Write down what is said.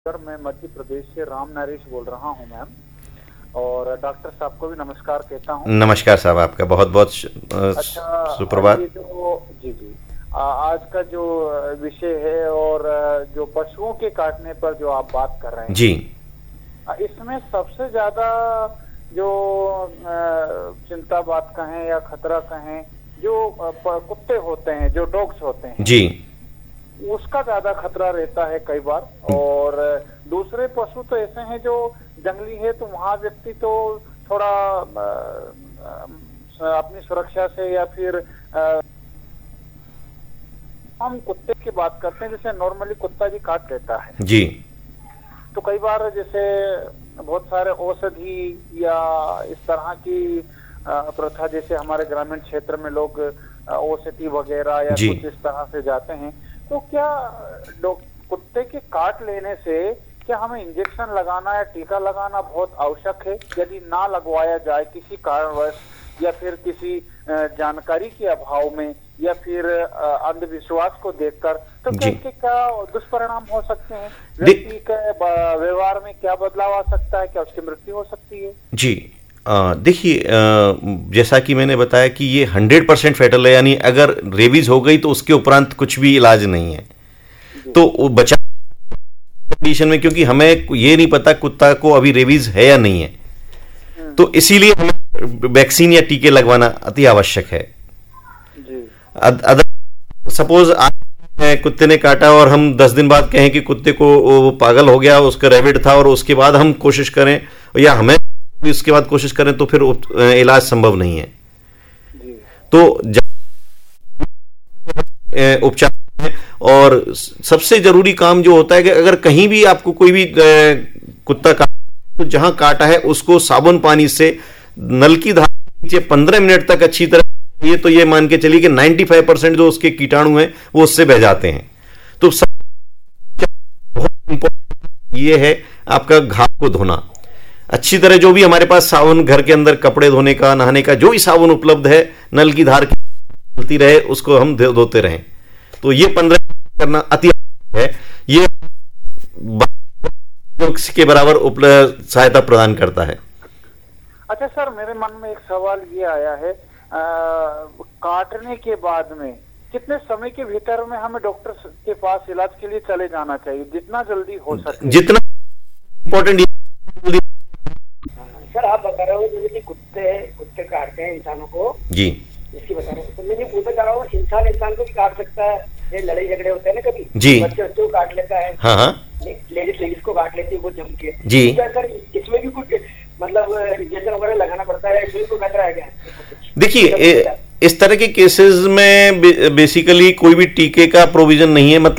Sir, मैं मध्य प्रदेश से राम नरेश बोल रहा हूं मैम, और डॉक्टर साहब को भी नमस्कार कहता हूं। नमस्कार साहब, आपका बहुत बहुत अच्छा, सुप्रभात। ये जो जी जी आज का जो विषय है और जो पशुओं के काटने पर जो आप बात कर रहे हैं जी, इसमें सबसे ज्यादा जो चिंता बात कहें या खतरा कहें, जो कुत्ते होते हैं, जो डॉग्स होते हैं जी, उसका ज्यादा खतरा रहता है कई बार। और दूसरे पशु तो ऐसे हैं जो जंगली है, तो वहां व्यक्ति तो थोड़ा अपनी सुरक्षा से या फिर हम कुत्ते की बात करते हैं, जैसे नॉर्मली कुत्ता भी काट लेता है जी, तो कई बार जैसे बहुत सारे औषधि या इस तरह की प्रथा, जैसे हमारे ग्रामीण क्षेत्र में लोग औषधि वगैरह या जी। कुछ इस तरह से जाते हैं, तो क्या कुत्ते के काट लेने से क्या हमें इंजेक्शन लगाना या टीका लगाना बहुत आवश्यक है? यदि ना लगवाया जाए किसी कारणवश, या फिर किसी जानकारी के अभाव में, या फिर अंधविश्वास को देखकर, तो क्या इसके क्या दुष्परिणाम हो सकते हैं? व्यक्ति के व्यवहार में क्या बदलाव आ सकता है? क्या उसकी मृत्यु हो सकती है? जी, देखिए, जैसा कि मैंने बताया कि ये 100% फैटल है, यानी अगर रेबीज हो गई तो उसके उपरांत कुछ भी इलाज नहीं है। तो बचाव कंडीशन में, क्योंकि हमें ये नहीं पता कुत्ता को अभी रेबीज है या नहीं है, तो इसीलिए हमें वैक्सीन या टीके लगवाना अति आवश्यक है। अदर सपोज आज कुत्ते ने काटा और हम 10 दिन बाद कहें कि कुत्ते को वो पागल हो गया, उसका रैबिट था, और उसके बाद हम कोशिश करें या हमें उसके बाद कोशिश करें, तो फिर इलाज संभव नहीं है। तो उपचार है, और सबसे जरूरी काम जो होता है कि अगर कहीं भी आपको कोई भी कुत्ता काटा, तो जहां काटा है उसको साबुन पानी से नल की धार नीचे 15 मिनट तक अच्छी तरह, ये तो ये मान के चलिए कि 95% जो उसके कीटाणु हैं वो उससे बह जाते हैं। तो बहुत इंपॉर्टेंट ये है आपका घाव को धोना अच्छी तरह। जो भी हमारे पास साबुन, घर के अंदर कपड़े धोने का, नहाने का जो भी साबुन उपलब्ध है, नल की धार चलती रहे, उसको हम धोते रहें। तो ये 15 मिनट करना अति आवश्यक है। ये के बराबर सहायता प्रदान करता है। अच्छा सर, मेरे मन में एक सवाल ये आया है, काटने के बाद में कितने समय के भीतर में हमें डॉक्टर के पास इलाज के लिए चले जाना चाहिए? जितना जल्दी हो सके, जितना इम्पोर्टेंट। सर, आप बता रहे हो जैसे कि कुत्ते काटते हैं इंसानों को जी, इसकी बता रहे हो, तो मैं ये पूछना चाह रहा हूँ, इंसान को भी काट सकता है? ये लड़ाई झगड़े होते हैं ना कभी, जी, बच्चे को काट लेता है, हाँ हाँ, लेडीज को काट लेती है वो जम के जी। क्या सर इसमें भी कुछ मतलब इंजेक्शन वगैरह लगाना पड़ता है? इसमें कोई खतरा है क्या? देखिए, इस तरह के केसेस में बेसिकली कोई भी टीके का प्रोविजन नहीं है। मतलब